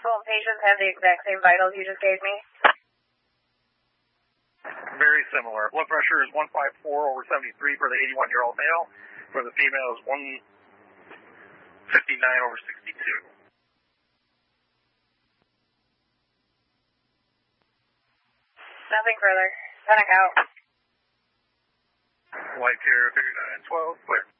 Both patients have the exact same vitals you just gave me. Very similar. Blood pressure is 154/73 for the 81-year-old male. For the female is 159/62. Nothing further. Panic out. Light care 3912, clear.